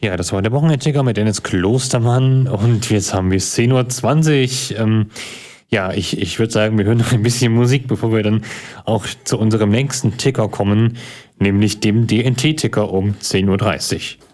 Ja, das war der Wochenendticker mit Dennis Klostermann und jetzt haben wir es 10:20 Uhr. Ja, ich würde sagen, wir hören noch ein bisschen Musik, bevor wir dann auch zu unserem nächsten Ticker kommen, nämlich dem DNT-Ticker um 10:30 Uhr.